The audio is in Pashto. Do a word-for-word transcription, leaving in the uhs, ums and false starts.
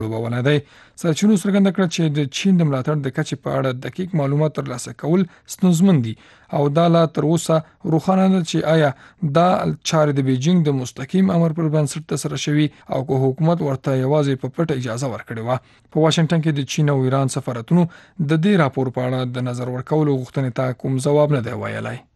لوبونه دی. سرچینو څرګنده کړه چې د چین د ملاتړ د کچې په اړه دقیق معلومات ترلاسه کول ستونزمن دي او دا لا تر اوسه روښانه نه ده چې آیا دا چارې د بیجینګ د مستقیم امر پر بنسټ ترسره شوي او که حکومت ورته یوازې په پټه اجازه ورکړې وه. په واشنګټن کې د چین او ایران سفارتونو د دې راپور په اړه د نظر ورکولو غوښتنې ته کوم ځواب نه دی ویلی.